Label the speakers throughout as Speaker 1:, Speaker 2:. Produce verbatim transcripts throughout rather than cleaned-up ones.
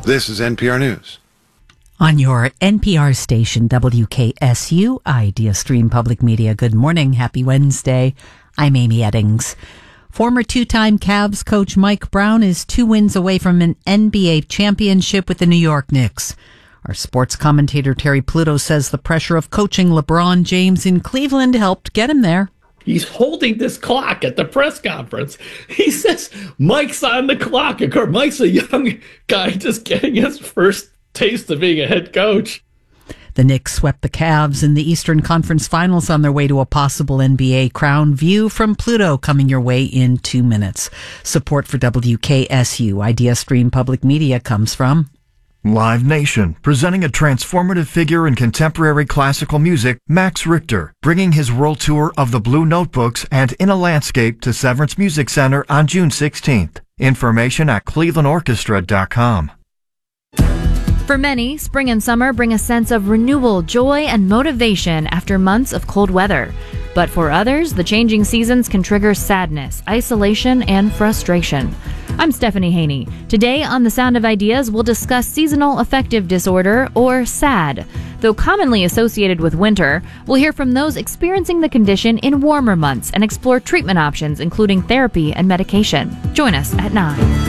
Speaker 1: This is N P R News.
Speaker 2: On your N P R station, W K S U, Idea Stream Public Media. Good morning. Happy Wednesday. I'm Amy Eddings. Former two-time Cavs coach Mike Brown is two wins away from an N B A championship with the New York Knicks. Our sports commentator Terry Pluto says the pressure of coaching LeBron James in Cleveland helped get him there.
Speaker 3: He's holding this clock at the press conference. He says Mike's on the clock. Of course, Mike's a young guy just getting his first taste of being a head coach.
Speaker 2: The Knicks swept the Cavs in the Eastern Conference Finals on their way to a possible N B A crown. View from Pluto coming your way in two minutes. Support for W K S U, Idea Stream Public Media, comes from
Speaker 4: Live Nation, presenting a transformative figure in contemporary classical music, Max Richter, bringing his world tour of the Blue Notebooks and In a Landscape to Severance Music Center on June sixteenth. Information at cleveland orchestra dot com.
Speaker 5: For many, spring and summer bring a sense of renewal, joy, and motivation after months of cold weather. But for others, the changing seasons can trigger sadness, isolation, and frustration. I'm Stephanie Haney. Today on The Sound of Ideas, we'll discuss seasonal affective disorder, or SAD. Though commonly associated with winter, we'll hear from those experiencing the condition in warmer months and explore treatment options, including therapy and medication. Join us at nine.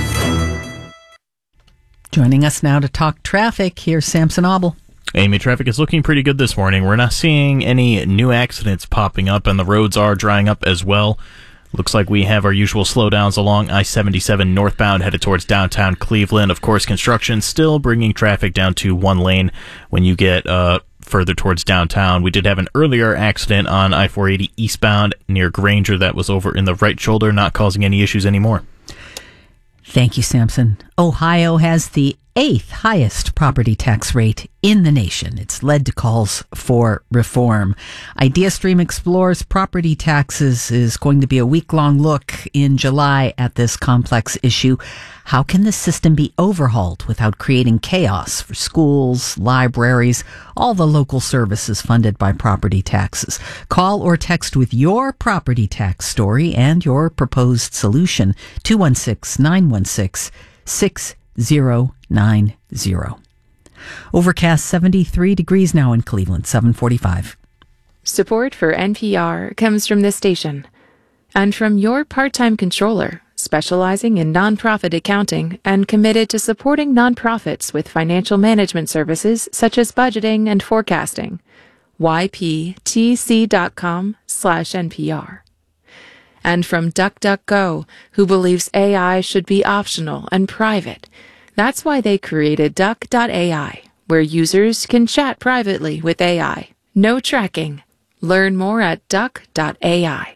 Speaker 2: Joining us now to talk traffic, here's Samson Obel.
Speaker 6: Amy, traffic is looking pretty good this morning. We're not seeing any new accidents popping up, and the roads are drying up as well. Looks like we have our usual slowdowns along I seventy-seven northbound headed towards downtown Cleveland. Of course, construction still bringing traffic down to one lane when you get uh, further towards downtown. We did have an earlier accident on I four eighty eastbound near Granger that was over in the right shoulder, not causing any issues anymore.
Speaker 2: Thank you, Samson. Ohio has the eighth highest property tax rate in the nation. It's led to calls for reform. IdeaStream Explores Property Taxes is going to be a week-long look in July at this complex issue. How can the system be overhauled without creating chaos for schools, libraries, all the local services funded by property taxes? Call or text with your property tax story and your proposed solution, two one six, nine one six, six zero nine zero. Overcast seventy-three degrees now in Cleveland, seven forty-five.
Speaker 7: Support for N P R comes from this station and from your part-time controller, specializing in nonprofit accounting and committed to supporting nonprofits with financial management services such as budgeting and forecasting. Y P T C dot com slash N P R. And from DuckDuckGo, who believes A I should be optional and private. That's why they created Duck dot A I, where users can chat privately with A I. No tracking. Learn more at Duck dot A I.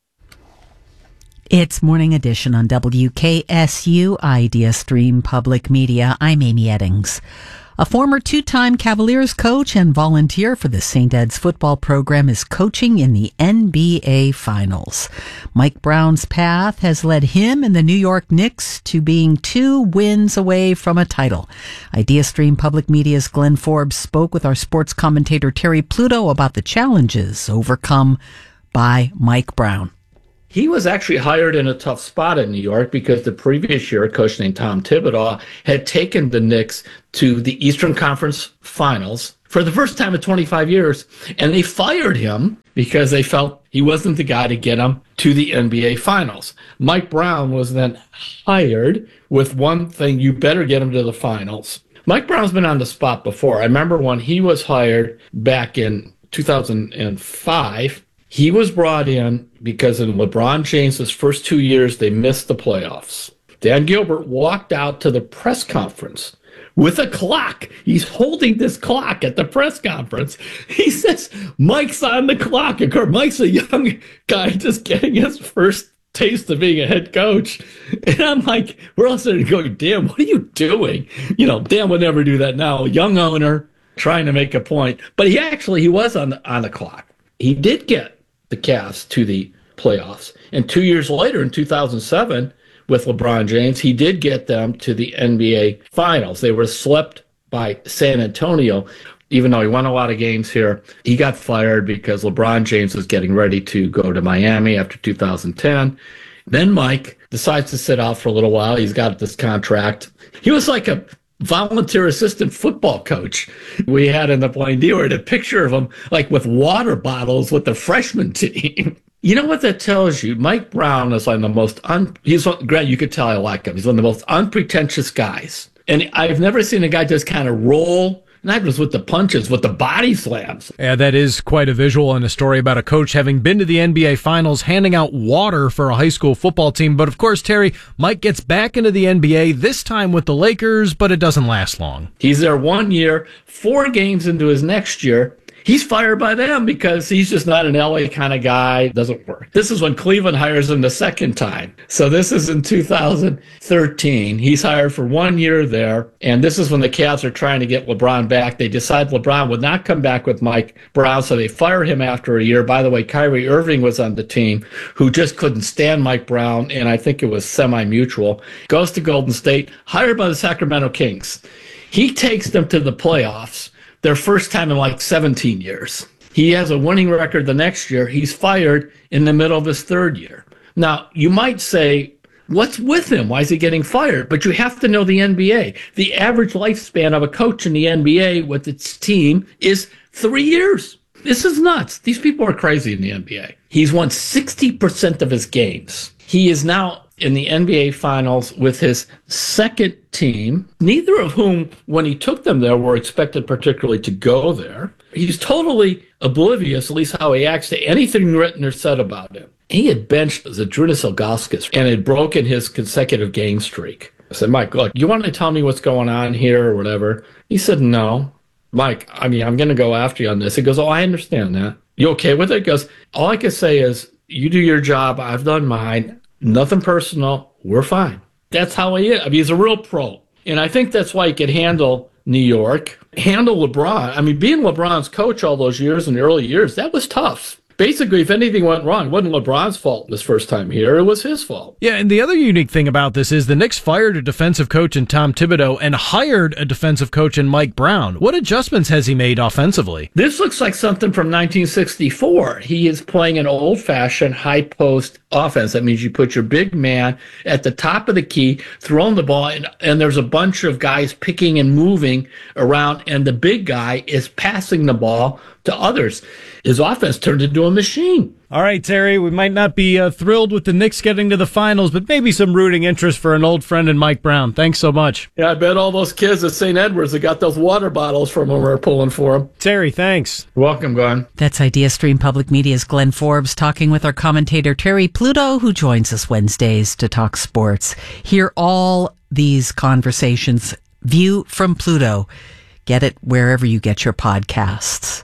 Speaker 2: It's Morning Edition on W K S U, Idea Stream Public Media. I'm Amy Eddings. A former two-time Cavaliers coach and volunteer for the Saint Ed's football program is coaching in the N B A Finals. Mike Brown's path has led him and the New York Knicks to being two wins away from a title. IdeaStream Public Media's Glenn Forbes spoke with our sports commentator Terry Pluto about the challenges overcome by Mike Brown.
Speaker 3: He was actually hired in a tough spot in New York because the previous year, a coach named Tom Thibodeau had taken the Knicks to the Eastern Conference Finals for the first time in twenty-five years, and they fired him because they felt he wasn't the guy to get them to the N B A Finals. Mike Brown was then hired with one thing: you better get him to the finals. Mike Brown's been on the spot before. I remember when he was hired back in two thousand five, he was brought in because in LeBron James' first two years, they missed the playoffs. Dan Gilbert walked out to the press conference with a clock. He's holding this clock at the press conference. He says, Mike's on the clock. Of course, Mike's a young guy just getting his first taste of being a head coach. And I'm like, we're all sitting going, Dan, what are you doing? You know, Dan would never do that now. Young owner trying to make a point. But he actually, he was on the, on the clock. He did get the Cavs to the playoffs. And two years later, in two thousand seven, with LeBron James, he did get them to the N B A Finals. They were swept by San Antonio. Even though he won a lot of games here, he got fired because LeBron James was getting ready to go to Miami after two thousand ten. Then Mike decides to sit out for a little while. He's got this contract. He was like a volunteer assistant football coach we had in the Plain Dealer, a picture of him like with water bottles with the freshman team. You know what that tells you? Mike Brown is like the most, un- he's, Grant, you could tell I like him. He's one of the most unpretentious guys. And I've never seen a guy just kind of roll, not just with the punches, with the body slams.
Speaker 1: Yeah, that is quite a visual and a story about a coach having been to the N B A Finals, handing out water for a high school football team. But of course, Terry, Mike gets back into the N B A, this time with the Lakers, but it doesn't last long.
Speaker 3: He's there one year, four games into his next year. He's fired by them because he's just not an L A kind of guy. Doesn't work. This is when Cleveland hires him the second time. So this is in two thousand thirteen. He's hired for one year there. And this is when the Cavs are trying to get LeBron back. They decide LeBron would not come back with Mike Brown, so they fire him after a year. By the way, Kyrie Irving was on the team, who just couldn't stand Mike Brown, and I think it was semi-mutual. Goes to Golden State, hired by the Sacramento Kings. He takes them to the playoffs, their first time in like seventeen years. He has a winning record the next year. He's fired in the middle of his third year. Now, you might say, what's with him? Why is he getting fired? But you have to know the N B A. The average lifespan of a coach in the N B A with its team is three years. This is nuts. These people are crazy in the N B A. He's won sixty percent of his games. He is now in the N B A Finals with his second team, neither of whom, when he took them there, were expected particularly to go there. He's totally oblivious, at least how he acts, to anything written or said about him. He had benched Zydrunas Ilgauskas and had broken his consecutive game streak. I said, Mike, look, you want to tell me what's going on here or whatever? He said, no. Mike, I mean, I'm going to go after you on this. He goes, oh, I understand that. You okay with it? He goes, all I can say is, you do your job, I've done mine. Nothing personal. We're fine. That's how he is. I mean, he's a real pro. And I think that's why he could handle New York, handle LeBron. I mean, being LeBron's coach all those years in the early years, that was tough. Basically, if anything went wrong, it wasn't LeBron's fault this first time here. It was his fault.
Speaker 1: Yeah, and the other unique thing about this is the Knicks fired a defensive coach in Tom Thibodeau and hired a defensive coach in Mike Brown. What adjustments has he made offensively?
Speaker 3: This looks like something from nineteen sixty-four. He is playing an old-fashioned high-post offense. That means you put your big man at the top of the key, throwing the ball, and, and there's a bunch of guys picking and moving around, and the big guy is passing the ball to others. His offense turned into a machine.
Speaker 1: All right, Terry, we might not be uh, thrilled with the Knicks getting to the finals, but maybe some rooting interest for an old friend in Mike Brown. Thanks so much.
Speaker 3: Yeah, I bet all those kids at Saint Edward's that got those water bottles from him are pulling for him.
Speaker 1: Terry, thanks.
Speaker 3: You're welcome, Glenn.
Speaker 2: That's IdeaStream Public Media's Glenn Forbes talking with our commentator Terry Pluto, who joins us Wednesdays to talk sports. Hear all these conversations. View from Pluto. Get it wherever you get your podcasts.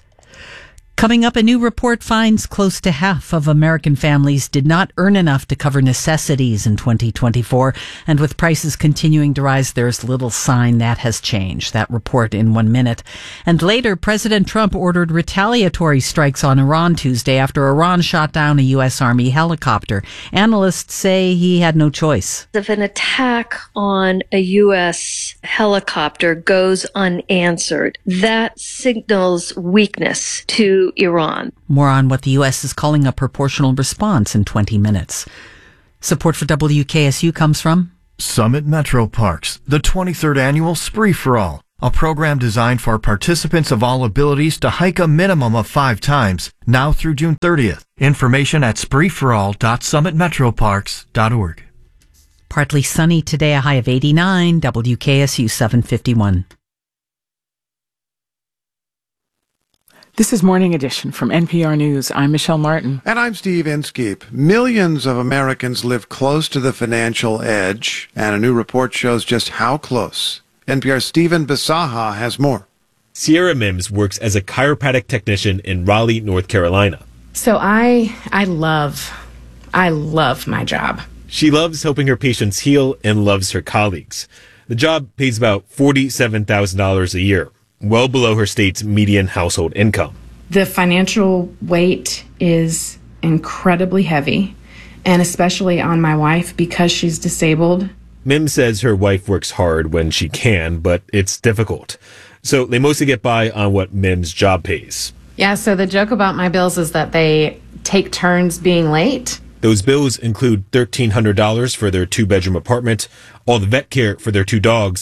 Speaker 2: Coming up, a new report finds close to half of American families did not earn enough to cover necessities in twenty twenty-four. And with prices continuing to rise, there's little sign that has changed. That report in one minute. And later, President Trump ordered retaliatory strikes on Iran Tuesday after Iran shot down a U S Army helicopter. Analysts say he had no choice.
Speaker 8: If an attack on a U S helicopter goes unanswered, that signals weakness to Iran.
Speaker 2: More on what the U S is calling a proportional response in twenty minutes. Support for W K S U comes from
Speaker 4: Summit Metro Parks, the twenty-third annual Spree for All, a program designed for participants of all abilities to hike a minimum of five times, now through June thirtieth. Information at spree for all dot summit metro parks dot org.
Speaker 2: Partly sunny today, a high of eighty-nine, W K S U seven fifty-one.
Speaker 9: This is Morning Edition from N P R News. I'm Michelle Martin.
Speaker 10: And I'm Steve Inskeep. Millions of Americans live close to the financial edge, and a new report shows just how close. N P R's Stephen Bisaha has more.
Speaker 11: Sierra Mims works as a chiropractic technician in Raleigh, North Carolina.
Speaker 12: So I, I love, I love my job.
Speaker 11: She loves helping her patients heal and loves her colleagues. The job pays about forty-seven thousand dollars a year, well below her state's median household income.
Speaker 12: The financial weight is incredibly heavy, and especially on my wife because she's disabled.
Speaker 11: Mim says her wife works hard when she can, but it's difficult. So they mostly get by on what Mim's job pays.
Speaker 12: Yeah, so the joke about my bills is that they take turns being late.
Speaker 11: Those bills include thirteen hundred dollars for their two-bedroom apartment, all the vet care for their two dogs,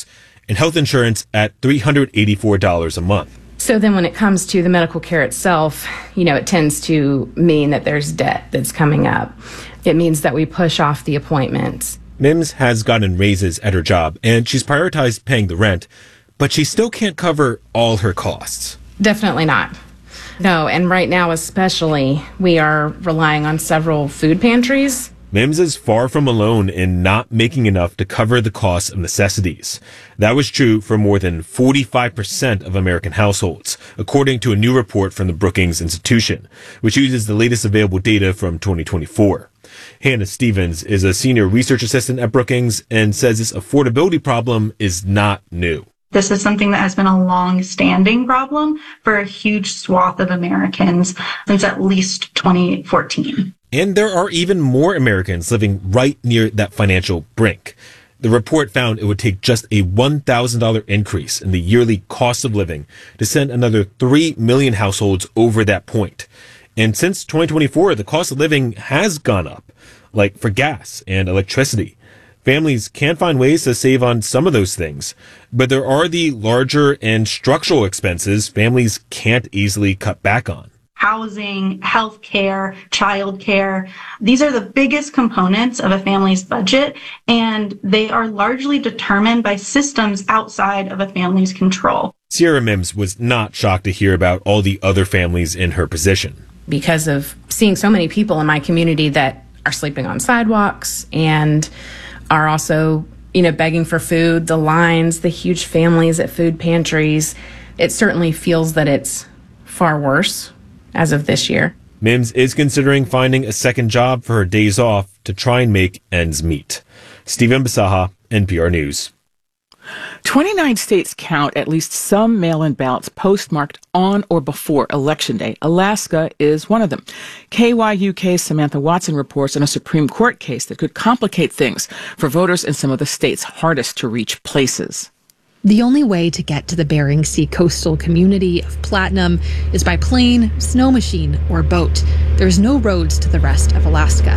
Speaker 11: and health insurance at three hundred eighty-four dollars a month.
Speaker 12: So then when it comes to the medical care itself, you know, it tends to mean that there's debt that's coming up. It means that we push off the appointments.
Speaker 11: Mims has gotten raises at her job, and she's prioritized paying the rent, but she still can't cover all her costs.
Speaker 12: Definitely not. No, and right now especially, we are relying on several food pantries.
Speaker 11: Mims is far from alone in not making enough to cover the cost of necessities. That was true for more than forty-five percent of American households, according to a new report from the Brookings Institution, which uses the latest available data from twenty twenty-four. Hannah Stevens is a senior research assistant at Brookings and says this affordability problem is not new.
Speaker 13: This is something that has been a long-standing problem for a huge swath of Americans since at least twenty fourteen.
Speaker 11: And there are even more Americans living right near that financial brink. The report found it would take just a one thousand dollars increase in the yearly cost of living to send another three million households over that point. And since twenty twenty-four, the cost of living has gone up, like for gas and electricity. Families can find ways to save on some of those things, but there are the larger and structural expenses families can't easily cut back on.
Speaker 13: Housing, healthcare, childcare. These are the biggest components of a family's budget, and they are largely determined by systems outside of a family's control.
Speaker 11: Sierra Mims was not shocked to hear about all the other families in her position.
Speaker 12: Because of seeing so many people in my community that are sleeping on sidewalks and are also, you know, begging for food, the lines, the huge families at food pantries, it certainly feels that it's far worse as of this year.
Speaker 11: Mims is considering finding a second job for her days off to try and make ends meet. Stephen Bisaha, N P R News.
Speaker 9: twenty-nine states count at least some mail-in ballots postmarked on or before Election Day. Alaska is one of them. K Y U K's Samantha Watson reports on a Supreme Court case that could complicate things for voters in some of the state's hardest to reach places.
Speaker 14: The only way to get to the Bering Sea coastal community of Platinum is by plane, snow machine, or boat. There's no roads to the rest of Alaska.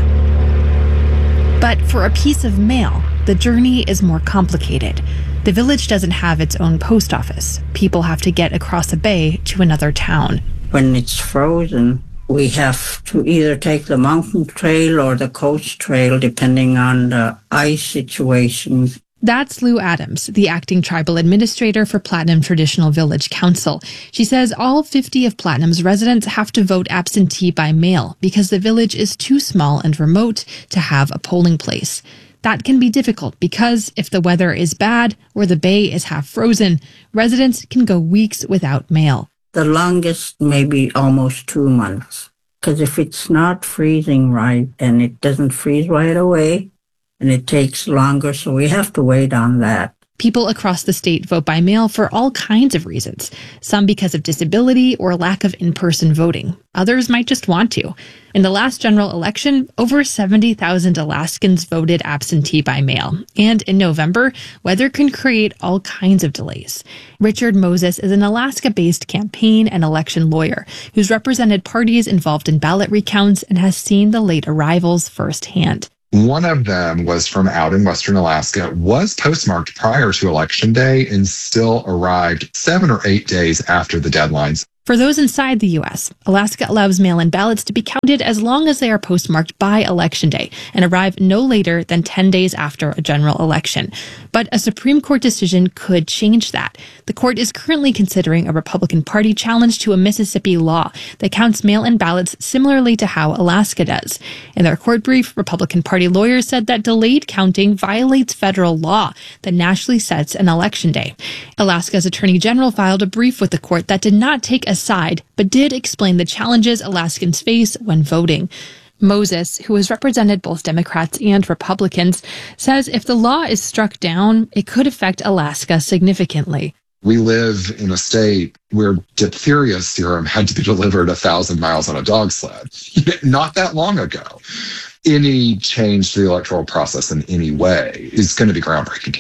Speaker 14: But for a piece of mail, the journey is more complicated. The village doesn't have its own post office. People have to get across a bay to another town.
Speaker 15: When it's frozen, we have to either take the mountain trail or the coast trail, depending on the ice situation.
Speaker 14: That's Lou Adams, the acting tribal administrator for Platinum Traditional Village Council. She says all fifty of Platinum's residents have to vote absentee by mail because the village is too small and remote to have a polling place. That can be difficult because if the weather is bad or the bay is half frozen, residents can go weeks without mail.
Speaker 15: The longest maybe almost two months. Because if it's not freezing right and it doesn't freeze right away, and it takes longer, so we have to wait on that.
Speaker 14: People across the state vote by mail for all kinds of reasons. Some because of disability or lack of in-person voting. Others might just want to. In the last general election, over seventy thousand Alaskans voted absentee by mail. And in November, weather can create all kinds of delays. Richard Moses is an Alaska-based campaign and election lawyer who's represented parties involved in ballot recounts and has seen the late arrivals firsthand.
Speaker 16: One of them was from out in Western Alaska, was postmarked prior to Election Day and still arrived seven or eight days after the deadlines.
Speaker 14: For those inside the U S, Alaska allows mail-in ballots to be counted as long as they are postmarked by Election Day and arrive no later than ten days after a general election. But a Supreme Court decision could change that. The court is currently considering a Republican Party challenge to a Mississippi law that counts mail-in ballots similarly to how Alaska does. In their court brief, Republican Party lawyers said that delayed counting violates federal law that nationally sets an election day. Alaska's Attorney General filed a brief with the court that did not take a side, but did explain the challenges Alaskans face when voting. Moses, who has represented both Democrats and Republicans, says if the law is struck down, it could affect Alaska significantly.
Speaker 16: We live in a state where diphtheria serum had to be delivered a thousand miles on a dog sled not that long ago. Any change to the electoral process in any way is going to be groundbreaking here.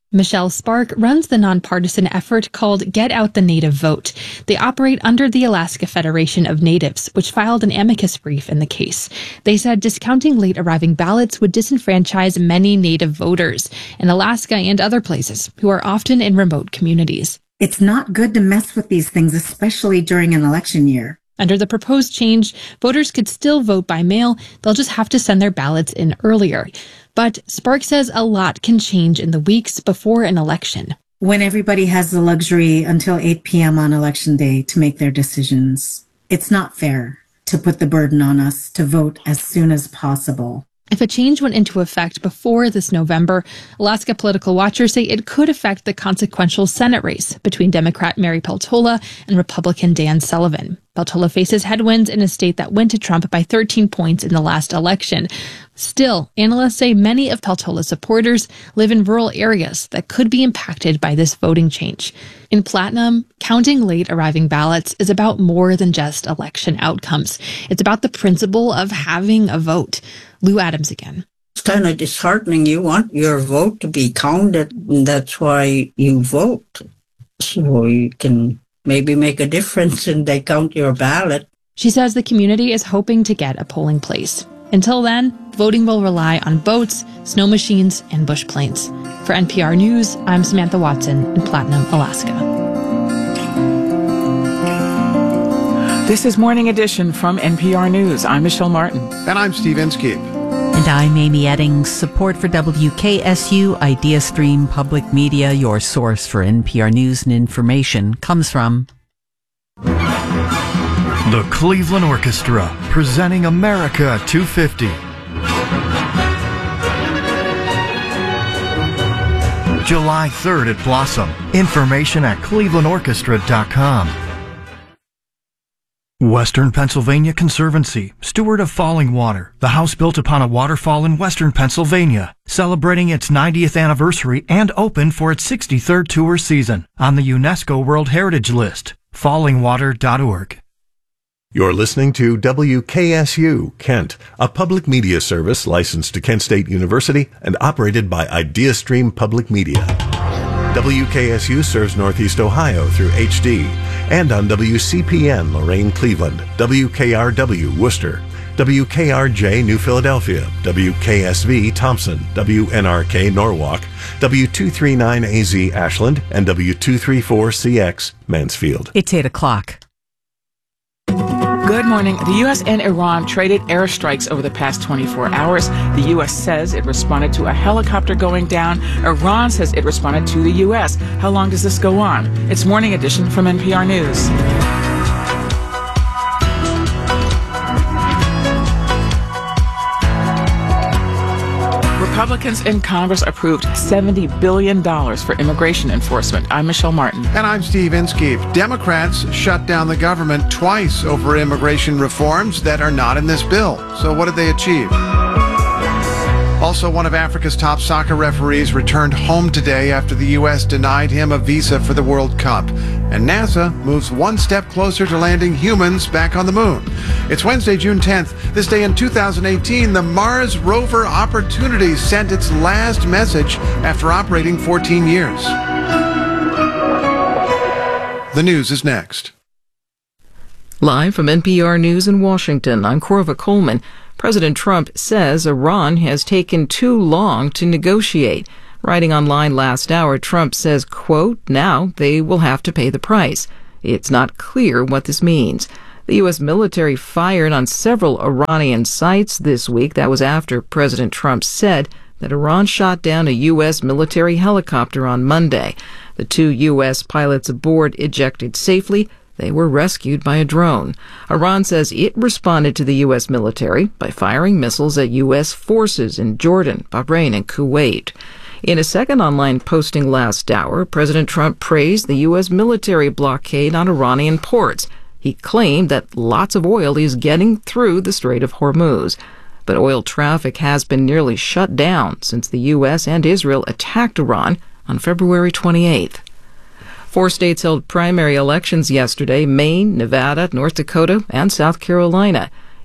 Speaker 14: Michelle Spark runs the nonpartisan effort called Get Out the Native Vote. They operate under the Alaska Federation of Natives, which filed an amicus brief in the case. They said discounting late arriving ballots would disenfranchise many Native voters in Alaska and other places who are often in remote communities.
Speaker 17: It's not good to mess with these things, especially during an election year.
Speaker 14: Under the proposed change, voters could still vote by mail. They'll just have to send their ballots in earlier. But Spark says a lot can change in the weeks before an election.
Speaker 17: When everybody has the luxury until eight p.m. on election day to make their decisions, it's not fair to put the burden on us to vote as soon as possible.
Speaker 14: If a change went into effect before this November, Alaska political watchers say it could affect the consequential Senate race between Democrat Mary Peltola and Republican Dan Sullivan. Peltola faces headwinds in a state that went to Trump by thirteen points in the last election. Still, analysts say many of Peltola's supporters live in rural areas that could be impacted by this voting change. In Platinum, counting late arriving ballots is about more than just election outcomes. It's about the principle of having a vote. Lou Adams again.
Speaker 15: It's kind of disheartening. You want your vote to be counted, and that's why you vote. So you can maybe make a difference and they count your ballot.
Speaker 14: She says the community is hoping to get a polling place. Until then, voting will rely on boats, snow machines, and bush planes. For N P R News, I'm Samantha Watson in Platinum, Alaska.
Speaker 9: This is Morning Edition from N P R News. I'm Michelle Martin.
Speaker 10: And I'm Steve Inskeep.
Speaker 2: And I'm Amy Eddings. Support for W K S U IdeaStream Public Media, your source for N P R news and information, comes from
Speaker 4: the Cleveland Orchestra, presenting America two fifty. July third at Blossom. Information at cleveland orchestra dot com. Western Pennsylvania Conservancy, steward of Falling Water, the house built upon a waterfall in western Pennsylvania, celebrating its ninetieth anniversary and open for its sixty-third tour season on the UNESCO World Heritage List. falling water dot org.
Speaker 18: You're listening to W K S U, Kent, a public media service licensed to Kent State University and operated by IdeaStream Public Media. W K S U serves Northeast Ohio through H D and on W C P N Lorain, Cleveland, W K R W Worcester, W K R J New Philadelphia, W K S V Thompson, W N R K Norwalk, W two thirty-nine A Z Ashland, and W two thirty-four C X Mansfield.
Speaker 2: It's eight o'clock.
Speaker 9: Good morning. The U S and Iran traded airstrikes over the past twenty-four hours. The U S says it responded to a helicopter going down. Iran says it responded to the U S. How long does this go on? It's Morning Edition from N P R News. Republicans in Congress approved seventy billion dollars for immigration enforcement. I'm Michelle Martin.
Speaker 10: And I'm Steve Inskeep. Democrats shut down the government twice over immigration reforms that are not in this bill. So what did they achieve? Also, one of Africa's top soccer referees returned home today after the U S denied him a visa for the World Cup. And NASA moves one step closer to landing humans back on the moon. It's Wednesday, June tenth. This day in two thousand eighteen, the Mars rover Opportunity sent its last message after operating fourteen years. The news is next.
Speaker 19: Live from N P R News in Washington, I'm Corva Coleman. President Trump says Iran has taken too long to negotiate. Writing online last hour, Trump says, quote, now they will have to pay the price. It's not clear what this means. The U S military fired on several Iranian sites this week. That was after President Trump said that Iran shot down a U S military helicopter on Monday. The two U S pilots aboard ejected safely. They were rescued by a drone. Iran says it responded to the U S military by firing missiles at U S forces in Jordan, Bahrain, and Kuwait. In a second online posting last hour, President Trump praised the U S military blockade on Iranian ports. He claimed that lots of oil is getting through the Strait of Hormuz. But oil traffic has been nearly shut down since the U S and Israel attacked Iran on February twenty-eighth. Four states held primary elections yesterday: Maine, Nevada, North Dakota, and South Carolina.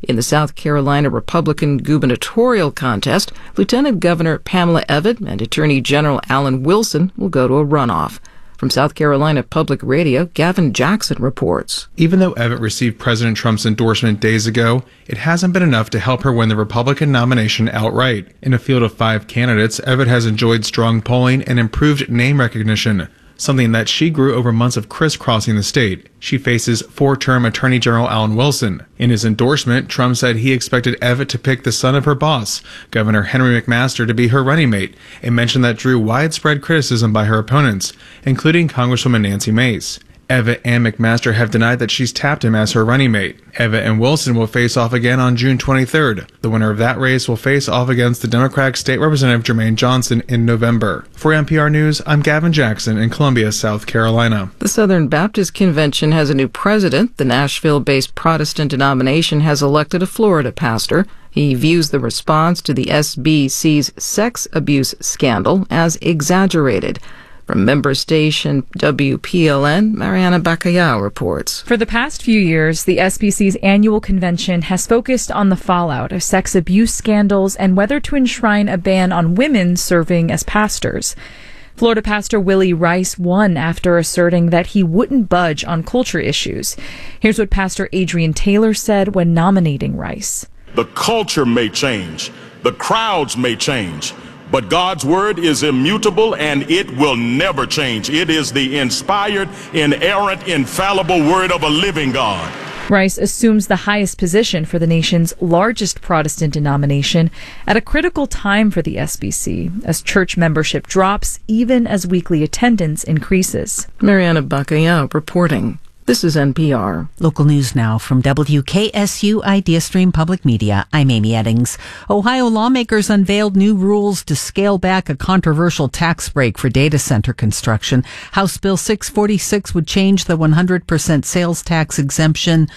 Speaker 19: In the South Carolina Republican gubernatorial contest, Lieutenant Governor Pamela Evette and Attorney General Alan Wilson will go to a runoff. From South Carolina Public Radio, Gavin Jackson reports.
Speaker 20: Even though Evette received President Trump's endorsement days ago, it hasn't been enough to help her win the Republican nomination outright. In a field of five candidates, Evette has enjoyed strong polling and improved name recognition, something that she grew over months of crisscrossing the state. She faces four-term Attorney General Alan Wilson. In his endorsement, Trump said he expected Evette to pick the son of her boss, Governor Henry McMaster, to be her running mate, and mentioned that drew widespread criticism by her opponents, including Congresswoman Nancy Mace. Evette and McMaster have denied that she's tapped him as her running mate. Evette and Wilson will face off again on June twenty-third. The winner of that race will face off against the Democratic State Representative Jermaine Johnson in November. For N P R News, I'm Gavin Jackson in Columbia, South Carolina.
Speaker 19: The Southern Baptist Convention has a new president. The Nashville-based Protestant denomination has elected a Florida pastor. He views the response to the S B C's sex abuse scandal as exaggerated. From member station W P L N, Mariana Bacallao reports.
Speaker 21: For the past few years, the S B C's annual convention has focused on the fallout of sex abuse scandals and whether to enshrine a ban on women serving as pastors. Florida pastor Willie Rice won after asserting that he wouldn't budge on culture issues. Here's what Pastor Adrian Taylor said when nominating Rice.
Speaker 22: The culture may change, the crowds may change, but God's word is immutable and it will never change. It is the inspired, inerrant, infallible word of a living God.
Speaker 21: Rice assumes the highest position for the nation's largest Protestant denomination at a critical time for the S B C, as church membership drops even as weekly attendance increases.
Speaker 19: Mariana Bacallao reporting. This is N P R.
Speaker 2: Local news now from W K S U IdeaStream Public Media. I'm Amy Eddings. Ohio lawmakers unveiled new rules to scale back a controversial tax break for data center construction. House Bill six forty-six would change the one hundred percent sales tax exemption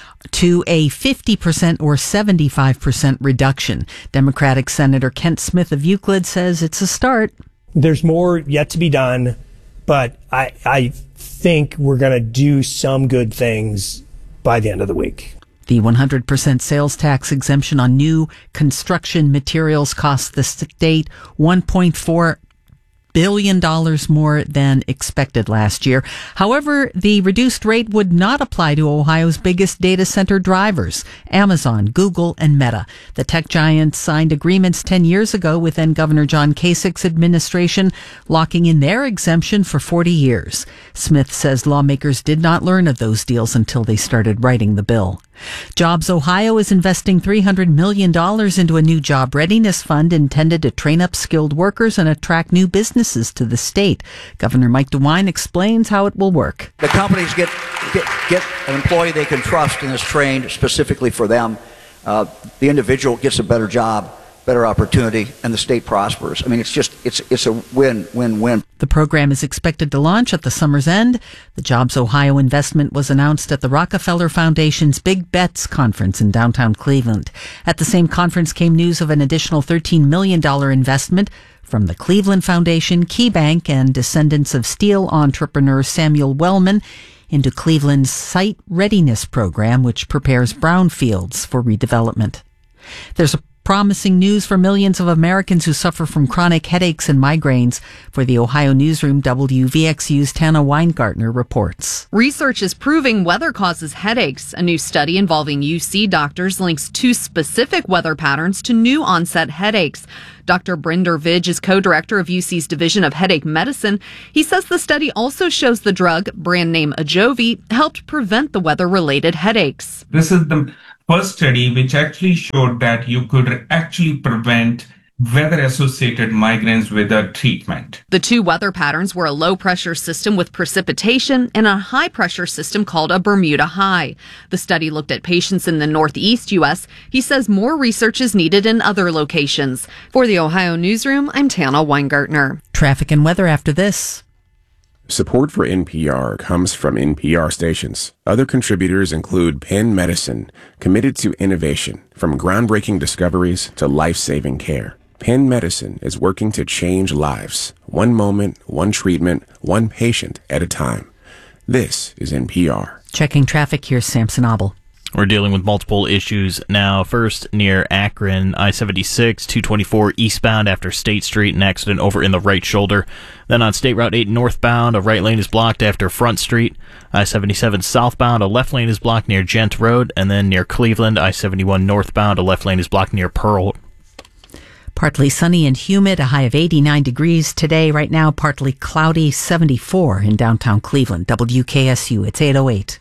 Speaker 2: to a fifty percent or seventy-five percent reduction. Democratic Senator Kent Smith of Euclid says it's a start.
Speaker 23: There's more yet to be done, but I, I think we're going to do some good things by the end of the week.
Speaker 2: The one hundred percent sales tax exemption on new construction materials cost the state one point four billion dollars more than expected last year. However, the reduced rate would not apply to Ohio's biggest data center drivers, Amazon, Google, and Meta. The tech giants signed agreements ten years ago with then Governor John Kasich's administration, locking in their exemption for forty years. Smith says lawmakers did not learn of those deals until they started writing the bill. Jobs Ohio is investing three hundred million dollars into a new job readiness fund intended to train up skilled workers and attract new businesses to the state. Governor Mike DeWine explains how it will work.
Speaker 24: The companies get, get, get an employee they can trust and is trained specifically for them. Uh, the individual gets a better job, better opportunity, and the state prospers. I mean, it's just, it's it's a win, win, win.
Speaker 2: The program is expected to launch at the summer's end. The Jobs Ohio investment was announced at the Rockefeller Foundation's Big Bets conference in downtown Cleveland. At the same conference came news of an additional thirteen million dollars investment from the Cleveland Foundation, KeyBank, and descendants of steel entrepreneur Samuel Wellman into Cleveland's Site Readiness Program, which prepares brownfields for redevelopment. There's a promising news for millions of Americans who suffer from chronic headaches and migraines. For the Ohio Newsroom, W V X U's Tana Weingartner reports.
Speaker 25: Research is proving weather causes headaches. A new study involving U C doctors links two specific weather patterns to new onset headaches. Doctor Brinder Vidge is co-director of U C's Division of Headache Medicine. He says the study also shows the drug, brand name Ajovy, helped prevent the weather-related headaches.
Speaker 26: This is the first study which actually showed that you could actually prevent weather-associated migraines with a treatment.
Speaker 25: The two weather patterns were a low-pressure system with precipitation and a high-pressure system called a Bermuda High. The study looked at patients in the northeast U S. He says more research is needed in other locations. For the Ohio Newsroom, I'm Tana Weingartner.
Speaker 2: Traffic and weather after this.
Speaker 27: Support for N P R comes from N P R stations. Other contributors include Penn Medicine, committed to innovation, from groundbreaking discoveries to life-saving care. Penn Medicine is working to change lives, one moment, one treatment, one patient at a time. This is N P R.
Speaker 2: Checking traffic, here's Samson Abel.
Speaker 1: We're dealing with multiple issues now. First, near Akron, I seventy-six, two twenty-four eastbound after State Street, an accident over in the right shoulder. Then on State Route eight northbound, a right lane is blocked after Front Street. I seventy-seven southbound, a left lane is blocked near Gent Road. And then near Cleveland, I seventy-one northbound, a left lane is blocked near Pearl.
Speaker 2: Partly sunny and humid, a high of eighty-nine degrees today. Right now, partly cloudy, seventy-four in downtown Cleveland. W K S U, it's eight oh eight.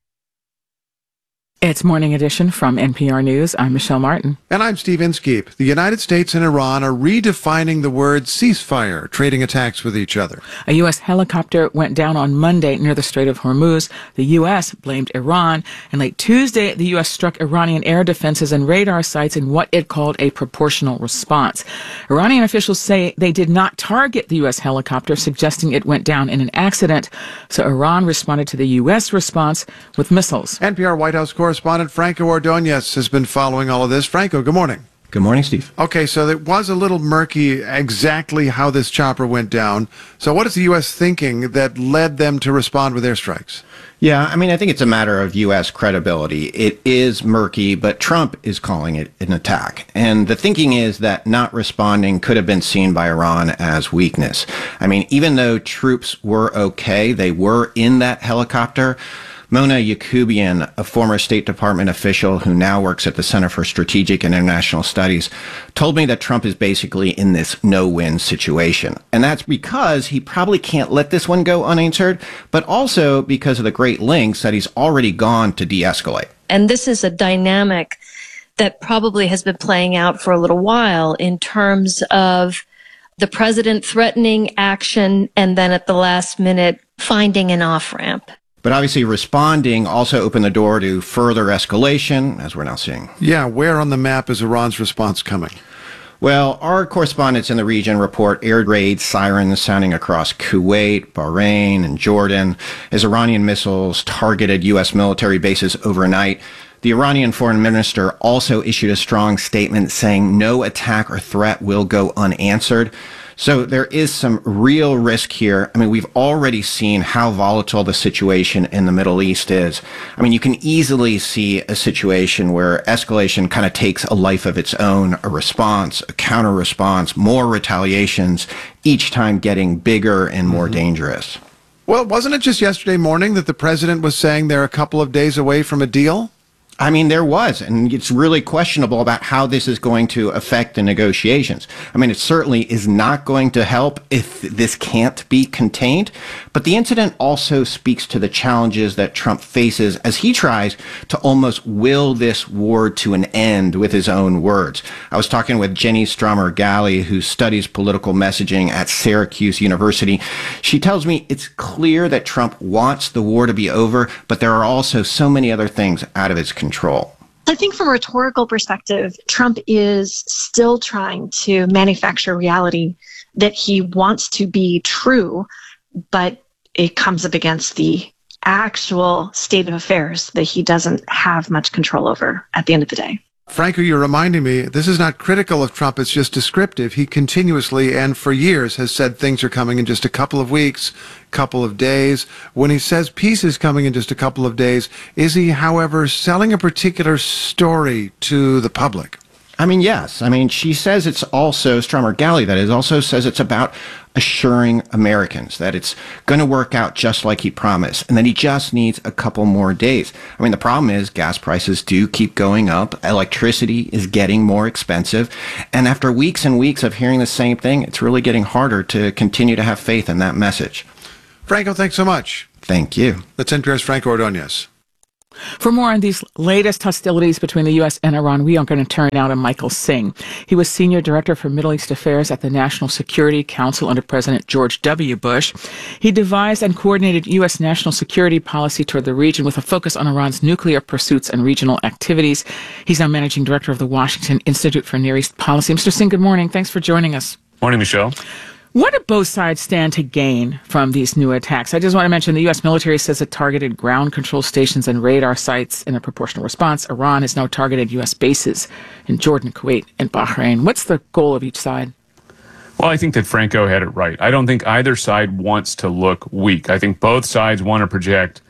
Speaker 9: It's Morning Edition from N P R News. I'm Michelle Martin.
Speaker 10: And I'm Steve Inskeep. The United States and Iran are redefining the word ceasefire, trading attacks with each other.
Speaker 9: A U S helicopter went down on Monday near the Strait of Hormuz. The U S blamed Iran. And late Tuesday, the U S struck Iranian air defenses and radar sites in what it called a proportional response. Iranian officials say they did not target the U S helicopter, suggesting it went down in an accident. So Iran responded to the U S response with missiles.
Speaker 10: N P R White House correspondent Franco Ordonez has been following all of this. Franco, good morning.
Speaker 3: Good morning, Steve.
Speaker 10: Okay, so it was a little murky exactly how this chopper went down. So what is the U S thinking that led them to respond with airstrikes?
Speaker 3: Yeah, I mean, I think it's a matter of U S credibility. It is murky, but Trump is calling it an attack. And the thinking is that not responding could have been seen by Iran as weakness. I mean, even though troops were okay, they were in that helicopter. Mona Yacoubian, a former State Department official who now works at the Center for Strategic and International Studies, told me that Trump is basically in this no-win situation. And that's because he probably can't let this one go unanswered, but also because of the great lengths that he's already gone to de-escalate.
Speaker 5: And this is a dynamic that probably has been playing out for a little while in terms of the president threatening action and then at the last minute finding an off-ramp.
Speaker 3: But obviously responding also opened the door to further escalation, as we're now seeing.
Speaker 10: Yeah, where on the map is Iran's response coming?
Speaker 3: Well, our correspondents in the region report air raid sirens sounding across Kuwait, Bahrain, and Jordan as Iranian missiles targeted U S military bases overnight. The Iranian foreign minister also issued a strong statement saying no attack or threat will go unanswered. So there is some real risk here. I mean, we've already seen how volatile the situation in the Middle East is. I mean, you can easily see a situation where escalation kind of takes a life of its own, a response, a counter response, more retaliations, each time getting bigger and more mm-hmm. dangerous.
Speaker 10: Well, wasn't it just yesterday morning that the president was saying they're a couple of days away from a deal?
Speaker 3: I mean, there was, and it's really questionable about how this is going to affect the negotiations. I mean, it certainly is not going to help if this can't be contained, but the incident also speaks to the challenges that Trump faces as he tries to almost will this war to an end with his own words. I was talking with Jenny Stromer-Galley, who studies political messaging at Syracuse University. She tells me it's clear that Trump wants the war to be over, but there are also so many other things out of his control. Control.
Speaker 6: I think from a rhetorical perspective, Trump is still trying to manufacture reality that he wants to be true, but it comes up against the actual state of affairs that he doesn't have much control over at the end of the day.
Speaker 10: Franco, you're reminding me, this is not critical of Trump, it's just descriptive. He continuously and for years has said things are coming in just a couple of weeks, couple of days. When he says peace is coming in just a couple of days, is he, however, selling a particular story to the public?
Speaker 3: I mean, yes. I mean, she says it's also, Stromer-Galley, that is, also says it's about assuring Americans that it's going to work out just like he promised, and that he just needs a couple more days. I mean, the problem is gas prices do keep going up. Electricity is getting more expensive. And after weeks and weeks of hearing the same thing, it's really getting harder to continue to have faith in that message.
Speaker 10: Franco, thanks so much.
Speaker 3: Thank you.
Speaker 10: That's N P R's Franco Ordonez.
Speaker 9: For more on these latest hostilities between the U S and Iran, we are going to turn now to Michael Singh. He was Senior Director for Middle East Affairs at the National Security Council under President George W. Bush. He devised and coordinated U S national security policy toward the region with a focus on Iran's nuclear pursuits and regional activities. He's now Managing Director of the Washington Institute for Near East Policy. Mister Singh, good morning. Thanks for joining us.
Speaker 7: Morning, Michelle.
Speaker 9: What do both sides stand to gain from these new attacks? I just want to mention the U S military says it targeted ground control stations and radar sites in a proportional response. Iran has now targeted U S bases in Jordan, Kuwait, and Bahrain. What's the goal of each side?
Speaker 7: Well, I think that Franco had it right. I don't think either side wants to look weak. I think both sides want to project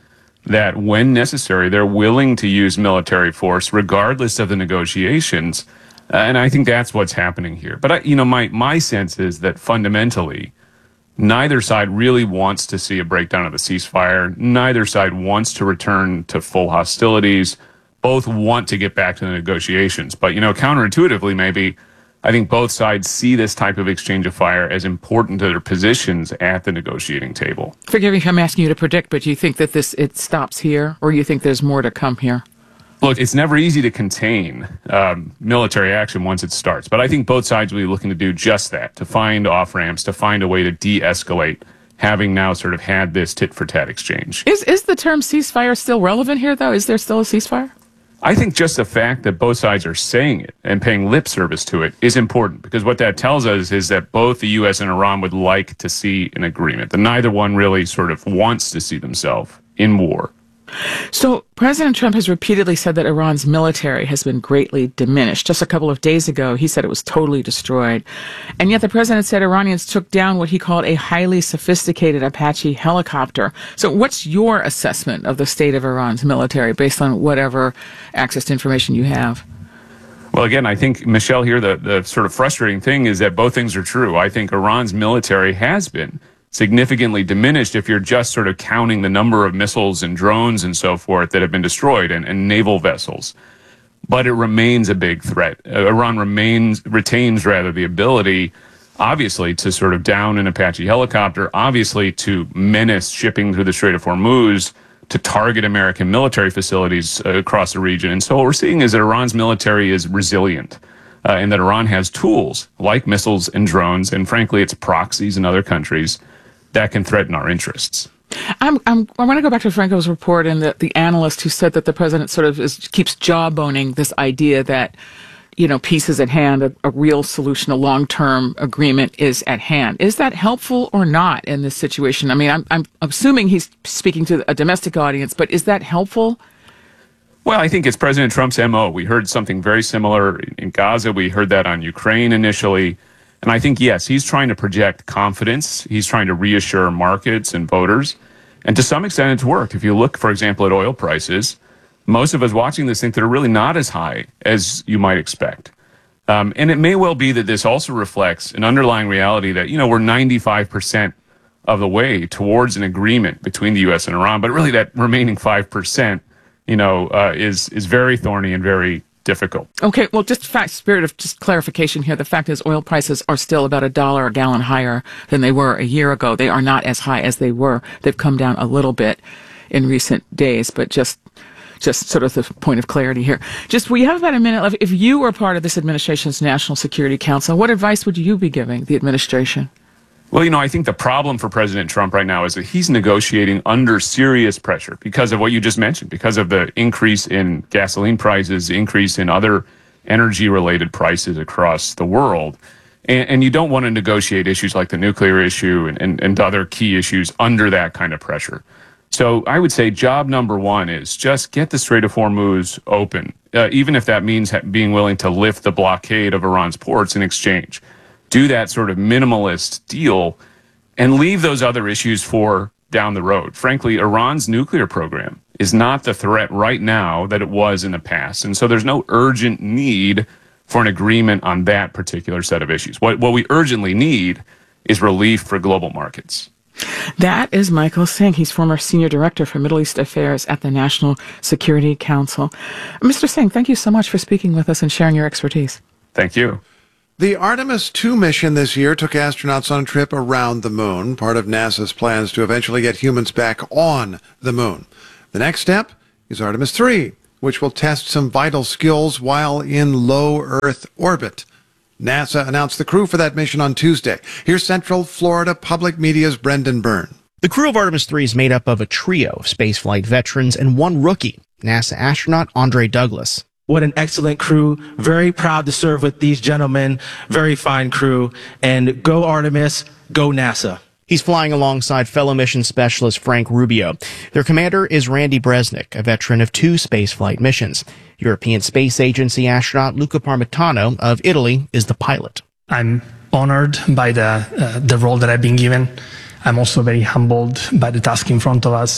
Speaker 7: that when necessary, they're willing to use military force regardless of the negotiations. Uh, and I think that's what's happening here. But, I, you know, my, my sense is that fundamentally, neither side really wants to see a breakdown of the ceasefire. Neither side wants to return to full hostilities. Both want to get back to the negotiations. But, you know, counterintuitively, maybe, I think both sides see this type of exchange of fire as important to their positions at the negotiating table.
Speaker 9: Forgive me if I'm asking you to predict, but do you think that this it stops here, or you think there's more to come here?
Speaker 7: Look, it's never easy to contain um, military action once it starts, but I think both sides will be looking to do just that, to find off-ramps, to find a way to de-escalate, having now sort of had this tit-for-tat exchange.
Speaker 9: Is is the term ceasefire still relevant here, though? Is there still a ceasefire?
Speaker 7: I think just the fact that both sides are saying it and paying lip service to it is important, because what that tells us is that both the U S and Iran would like to see an agreement, that neither one really sort of wants to see themselves in war.
Speaker 9: So President Trump has repeatedly said that Iran's military has been greatly diminished. Just a couple of days ago, he said it was totally destroyed. And yet the president said Iranians took down what he called a highly sophisticated Apache helicopter. So what's your assessment of the state of Iran's military based on whatever access to information you have?
Speaker 7: Well, again, I think, Michelle, here, the, the sort of frustrating thing is that both things are true. I think Iran's military has been significantly diminished if you're just sort of counting the number of missiles and drones and so forth that have been destroyed, and, and naval vessels. But it remains a big threat. Uh, Iran remains, retains rather, the ability, obviously, to sort of down an Apache helicopter, obviously to menace shipping through the Strait of Hormuz, to target American military facilities uh, across the region. And so what we're seeing is that Iran's military is resilient. Uh, and that Iran has tools like missiles and drones, and frankly, its proxies in other countries that can threaten our interests.
Speaker 9: I'm, I'm, I want to go back to Franco's report and the, the analyst who said that the president sort of is, keeps jawboning this idea that, you know, peace is at hand, a, a real solution, a long-term agreement is at hand. Is that helpful or not in this situation? I mean, I'm, I'm assuming he's speaking to a domestic audience, but is that helpful?
Speaker 7: Well, I think it's President Trump's M O. We heard something very similar in Gaza. We heard that on Ukraine initially. And I think, yes, he's trying to project confidence. He's trying to reassure markets and voters. And to some extent, it's worked. If you look, for example, at oil prices, most of us watching this think they're really not as high as you might expect. Um, and it may well be that this also reflects an underlying reality that, you know, we're ninety-five percent of the way towards an agreement between the U S and Iran. But really that remaining five percent, you know, uh, is, is very thorny and very difficult.
Speaker 9: Okay, well, just fact, spirit of just clarification here. The fact is oil prices are still about a dollar a gallon higher than they were a year ago. They are not as high as they were. They've come down a little bit in recent days, but just just sort of the point of clarity here. Just, we have about a minute left. If you were part of this administration's National Security Council, what advice would you be giving the administration?
Speaker 7: Well, you know, I think the problem for President Trump right now is that he's negotiating under serious pressure because of what you just mentioned, because of the increase in gasoline prices, the increase in other energy-related prices across the world. And, and you don't want to negotiate issues like the nuclear issue and, and, and other key issues under that kind of pressure. So I would say job number one is just get the Strait of Hormuz open, uh, even if that means ha- being willing to lift the blockade of Iran's ports in exchange. Do that sort of minimalist deal and leave those other issues for down the road. Frankly, Iran's nuclear program is not the threat right now that it was in the past. And so there's no urgent need for an agreement on that particular set of issues. What, what we urgently need is relief for global markets.
Speaker 9: That is Michael Singh. He's former senior director for Middle East Affairs at the National Security Council. Mister Singh, thank you so much for speaking with us and sharing your expertise.
Speaker 7: Thank you.
Speaker 10: The Artemis two mission this year took astronauts on a trip around the moon, part of NASA's plans to eventually get humans back on the moon. The next step is Artemis three, which will test some vital skills while in low Earth orbit. NASA announced the crew for that mission on Tuesday. Here's Central Florida Public Media's Brendan Byrne.
Speaker 8: The crew of Artemis three is made up of a trio of spaceflight veterans and one rookie, NASA astronaut Andre Douglas.
Speaker 11: What an excellent crew. Very proud to serve with these gentlemen. Very fine crew. And go Artemis, go NASA.
Speaker 8: He's flying alongside fellow mission specialist Frank Rubio. Their commander is Randy Bresnik, a veteran of two spaceflight missions. European Space Agency astronaut Luca Parmitano of Italy is the pilot.
Speaker 12: I'm honored by the, uh, the role that I've been given. I'm also very humbled by the task in front of us.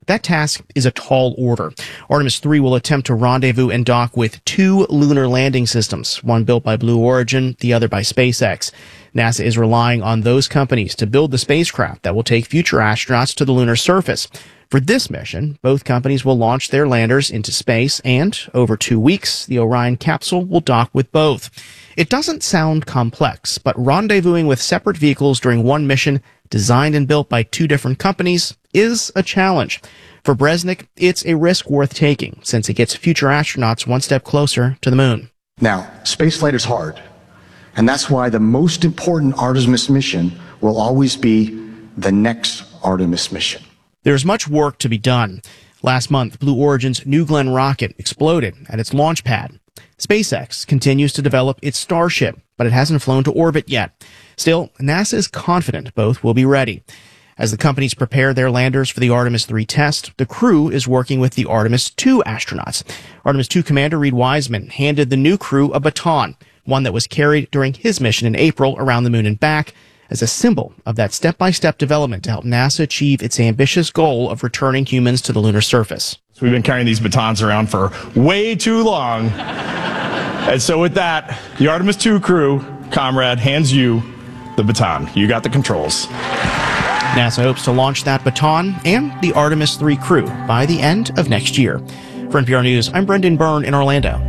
Speaker 8: that task is a tall order. Artemis three will attempt to rendezvous and dock with two lunar landing systems, one built by Blue Origin, the other by SpaceX. NASA is relying on those companies to build the spacecraft that will take future astronauts to the lunar surface. For this mission, both companies will launch their landers into space, and over two weeks, the Orion capsule will dock with both. It doesn't sound complex, but rendezvousing with separate vehicles during one mission designed and built by two different companies is a challenge. For Bresnik, it's a risk worth taking, since it gets future astronauts one step closer to the moon.
Speaker 4: Now, spaceflight is hard, and that's why the most important Artemis mission will always be the next Artemis mission.
Speaker 8: There's much work to be done. Last month, Blue Origin's New Glenn rocket exploded at its launch pad. SpaceX continues to develop its Starship, but it hasn't flown to orbit yet. Still, NASA is confident both will be ready. As the companies prepare their landers for the Artemis three test, the crew is working with the Artemis two astronauts. Artemis two Commander Reed Wiseman handed the new crew a baton, one that was carried during his mission in April around the moon and back, as a symbol of that step-by-step development to help NASA achieve its ambitious goal of returning humans to the lunar surface.
Speaker 13: So we've been carrying these batons around for way too long. And so with that, the Artemis two crew, comrade, hands you the baton. You got the controls.
Speaker 8: NASA hopes to launch that baton and the Artemis three crew by the end of next year. For N P R News, I'm Brendan Byrne in Orlando.